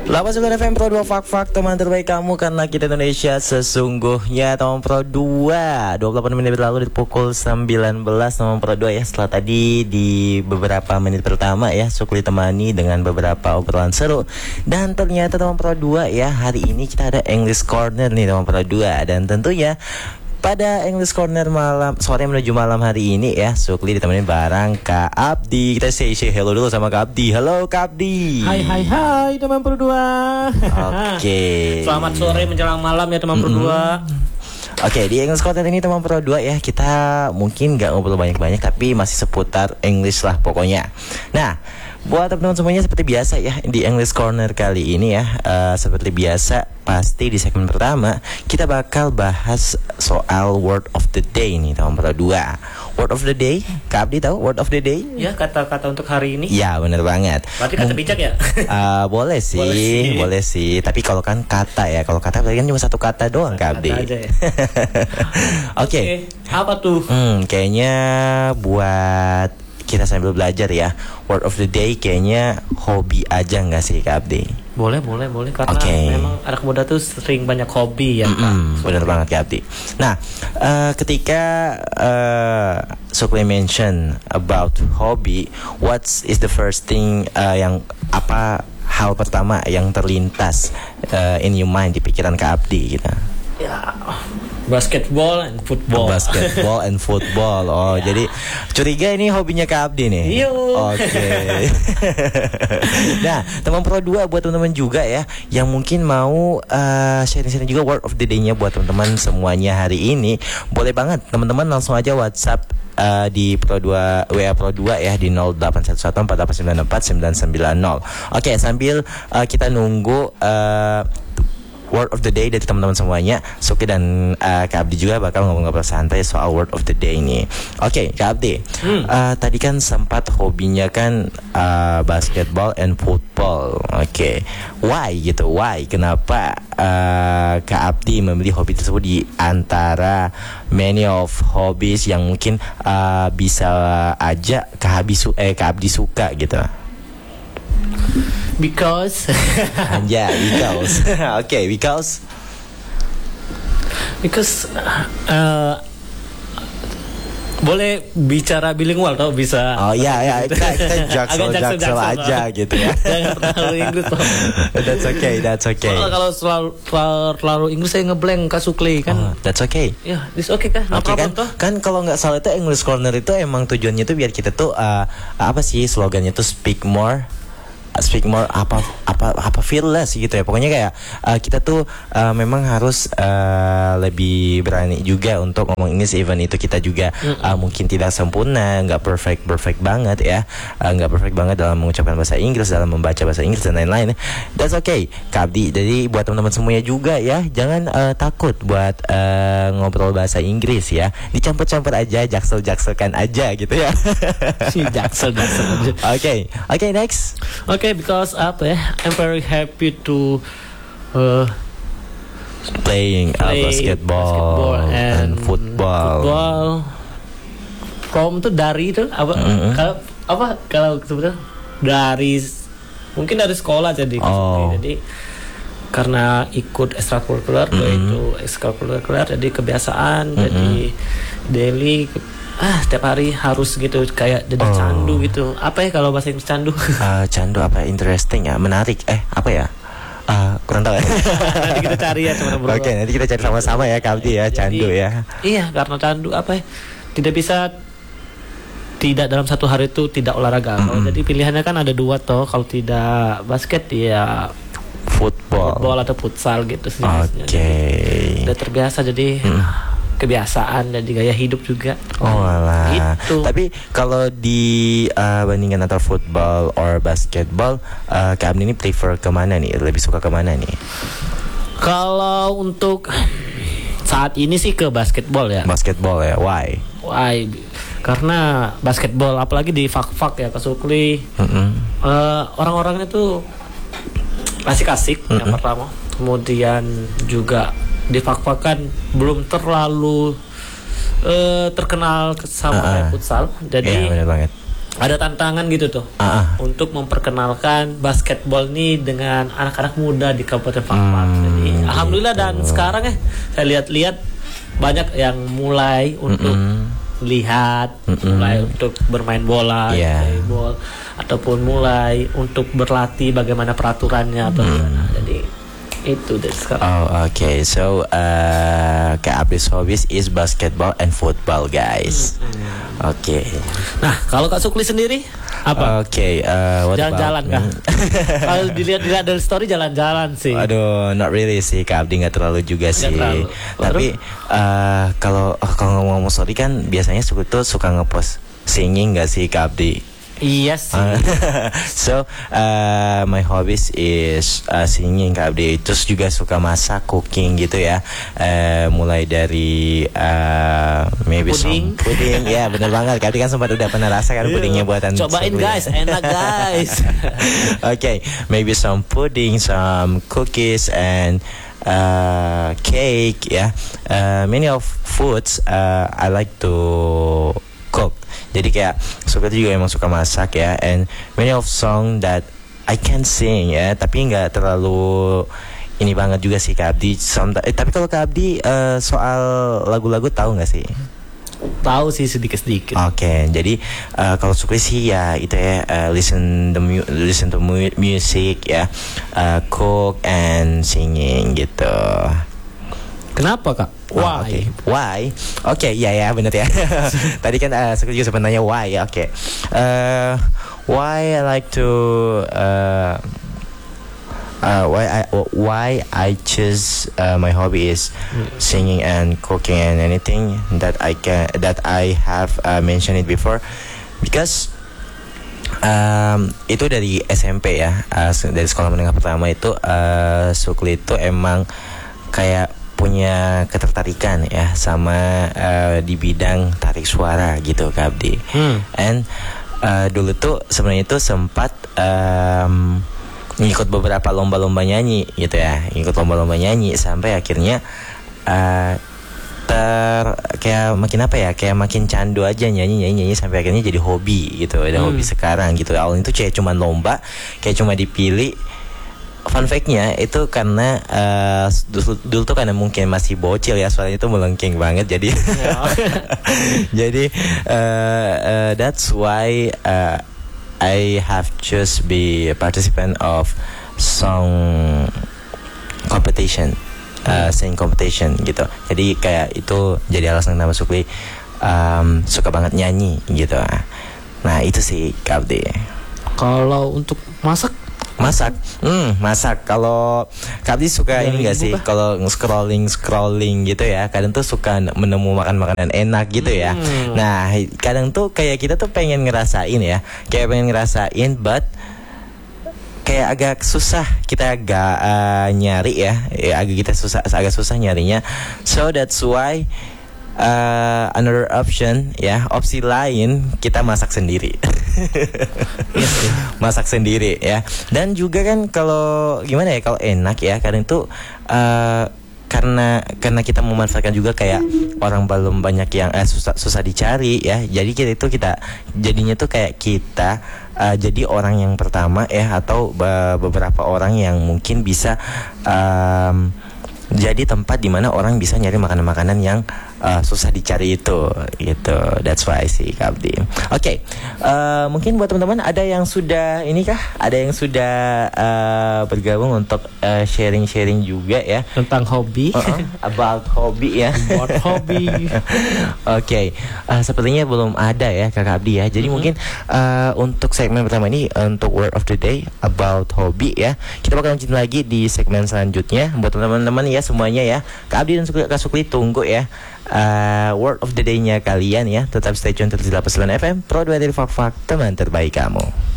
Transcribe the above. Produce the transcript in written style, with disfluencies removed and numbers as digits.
89 FM Pro 2 Fak teman terbaik kamu karena kita Indonesia sesungguhnya. Teman Pro 2 28 menit berlalu di pukul 19 teman Pro 2 ya. Setelah tadi di beberapa menit pertama ya Sukli temani dengan beberapa obrolan seru. Dan ternyata teman Pro 2 ya, hari ini kita ada English Corner nih teman Pro 2. Dan tentunya pada English Corner malam sore menuju malam hari ini ya, Sukli ditemani bareng Kak Abdi. Kita say hello dulu sama Kak Abdi. Halo Kak Abdi. Hai teman Pro 2. Oke. Selamat sore menjelang malam ya teman Pro 2. Oke, di English Corner ini teman Pro 2 ya, kita mungkin gak ngobrol banyak-banyak tapi masih seputar English lah pokoknya. Nah, buat teman-teman semuanya seperti biasa ya, di English Corner kali ini ya, seperti biasa pasti di segmen pertama kita bakal bahas soal word of the day nih teman Pro 2. Word of the day, Kak Abdi tahu word of the day? Ya, kata-kata untuk hari ini. Ya, benar banget. Berarti kata bijak ya? Boleh sih. Tapi kalau kan kata ya, kalau kata berarti kan cuma satu kata doang Kak Abdi. Kata aja ya. Oke. Apa tuh? Kayaknya buat kita sambil belajar ya, word of the day kayaknya hobi aja nggak sih Kak Abdi? Boleh karena memang anak muda tuh sering banyak hobi ya Kak. Bener banget Kak Abdi. Nah, ketika Sukli mention about hobby, what is the first thing yang apa hal pertama yang terlintas in your mind, di pikiran Kak Abdi gitu? Ya, basketball and football. Basketball and football. Oh, ya. Jadi curiga ini hobinya Kak Abdi nih. Oke. Nah, teman Pro 2 buat teman-teman juga ya yang mungkin mau sharing-sharing juga word of the day-nya buat teman-teman semuanya hari ini. Boleh banget teman-teman langsung aja WhatsApp di Pro 2 WA Pro 2 ya di 081148949990. Oke, sambil kita nunggu word of the day dari teman-teman semuanya, Suki dan Kak Abdi juga bakal ngobrol-ngobrol santai soal word of the day ini. Oke, Kak Abdi, tadi kan sempat hobinya kan basketball and football. Oke, why gitu? Why? Kenapa Kak Abdi memilih hobi tersebut di antara many of hobbies yang mungkin bisa aja Kak Abdi suka gitu? Because Okay, because boleh bicara bilingual tau, bisa. Oh iya, kita jaksel aja gitu ya. Jangan terlalu Inggris toh. That's okay. Kalau terlalu Inggris saya ngeblank Kak Sukli kan. That's okay. Ya, this okay Kak. Okay, kan kalau nggak salah itu English Corner itu emang tujuannya itu biar kita tuh apa sih slogannya tuh speak more apa fearless gitu ya. Pokoknya kayak kita tuh memang harus lebih berani juga untuk ngomong Inggris, even itu kita juga mungkin tidak sempurna, nggak perfect banget ya, nggak perfect banget dalam mengucapkan bahasa Inggris, dalam membaca bahasa Inggris dan lain-lain. That's okay Kak Abdi. Jadi buat teman-teman semuanya juga ya, jangan takut buat ngobrol bahasa Inggris ya, dicampur-campur aja, jakselkan aja gitu ya. Si jaksel aja. Okay, next. Okay, because I'm very happy to playing basketball and football. From tuh dari itu kalau sebetulnya mungkin dari sekolah jadi karena ikut ekstrakurikuler yaitu ekstrakurikuler jadi kebiasaan, jadi daily setiap hari harus gitu, kayak jadi candu gitu. Apa ya kalau bahasa Inggris candu? Candu apa? Interesting ya, menarik. Apa ya? Kurang tahu ya. Nanti kita cari ya teman-teman. Oke, nanti kita cari sama-sama ya Kak Abdi ya, candu ya. Iya, karena candu tidak dalam satu hari itu tidak olahraga. Jadi pilihannya kan ada dua toh. Kalau tidak basket ya football atau futsal gitu sih. Oke. Udah terbiasa jadi kebiasaan dan gaya hidup juga. Gitu. Tapi kalau di bandingkan antara football or basketball, Kak Abdi ini prefer kemana nih? Lebih suka kemana nih? Kalau untuk saat ini sih ke basketball ya. Basketball ya, why? Karena basketball apalagi di fak-fak ya Kak Sukli. Orang-orangnya tuh asik-asik yang pertama. Kemudian juga di fak-fak kan belum terlalu terkenal sama kayak futsal. Jadi benar banget. ada tantangan gitu tuh untuk memperkenalkan basketball nih dengan anak-anak muda di Kabupaten Fakfak. Jadi alhamdulillah dan sekarang saya lihat-lihat banyak yang mulai untuk lihat, mulai untuk bermain bola, volleyball, ataupun mulai untuk berlatih bagaimana peraturannya atau gimana. Jadi itu deh sekarang. Oh, okay. So, Kak Abdi's hobbies is basketball and football, guys. Okay. Nah, kalau Kak Sukli sendiri apa? Okay. Jalan-jalan kah? Kalau dilihat dari story jalan-jalan sih. Aduh, not really sih. Kak Abdi nggak terlalu juga sih. Tapi kalau ngomong story kan biasanya suka ngepost singing nggak sih Kak Abdi? Iya sih. So my hobbies is singing Kak Abdi. Terus juga suka masak, cooking gitu ya. Mulai dari maybe puding. some puding. Ya benar banget. Kak Abdi kan sempat udah pernah rasa kan pudingnya buatan. Cobain guys, enak guys. Okay, maybe some pudding, some cookies and cake. Yeah, many of foods I like to cook. Jadi kayak suka juga emang suka masak ya, and many of song that I can sing ya, tapi nggak terlalu ini banget juga sih Kak Abdi. Tapi kalau Kak Abdi soal lagu-lagu tahu nggak sih? Tahu sih sedikit-sedikit. Oke, jadi kalau suka sih ya itu ya listen to music ya, cook and singing gitu. Kenapa Kak? Why? Okay. Why? Oke, ya benar ya. Tadi kan saya juga sempat nanya why ya. Oke. Why I like to why I choose my hobby is singing and cooking and anything that I have mentioned it before, because itu dari SMP ya, dari sekolah menengah pertama itu Sukli itu emang kayak punya ketertarikan ya sama di bidang tarik suara gitu Kak Abdi. And dulu tuh sebenarnya itu sempat ngikut beberapa lomba-lomba nyanyi gitu ya, ngikut lomba-lomba nyanyi sampai akhirnya kayak makin apa ya, kayak makin candu aja nyanyi sampai akhirnya jadi hobi gitu, ada hobi sekarang gitu. Awalnya itu kayak cuma lomba, kayak cuma dipilih. Fun fact-nya itu karena dulu tuh karena mungkin masih bocil ya, suaranya itu melengking banget, jadi jadi that's why I have just be a participant of song competition, sing competition gitu. Jadi kayak itu jadi alasan kenapa Sukli suka banget nyanyi gitu. Nah itu sih Kak Abdi. Kalau untuk masak kalau Kak Abdi suka ini nggak sih, kalau scrolling gitu ya, kadang tuh suka menemu makanan enak gitu ya. Nah kadang tuh kayak kita tuh pengen ngerasain ya, but kayak agak susah, kita agak nyari ya, agak susah nyarinya. So that's why another option ya, opsi lain kita masak sendiri. Masak sendiri ya. Dan juga kan kalau gimana ya, kalau enak ya kadang tuh karena kita memanfaatkan juga kayak orang belum banyak yang susah dicari ya. Jadi kita jadinya tuh kayak kita jadi orang yang pertama ya, atau beberapa orang yang mungkin bisa jadi tempat dimana orang bisa nyari makanan-makanan yang susah dicari itu gitu. That's why I see Kak Abdi. Oke, mungkin buat teman-teman ada yang sudah ini kah? Ada yang sudah bergabung untuk sharing juga ya tentang hobi, about hobi ya. About hobi. Oke, sepertinya belum ada ya Kak Abdi ya. Jadi mungkin untuk segmen pertama ini, untuk word of the day about hobi ya, kita bakal lanjut lagi di segmen selanjutnya. Buat teman-teman ya semuanya ya, Kak Abdi dan Kak Sukli tunggu ya word of the day-nya kalian ya. Tetap stay tune 107.9 FM Pro 2 dari Fakfak, teman terbaik kamu.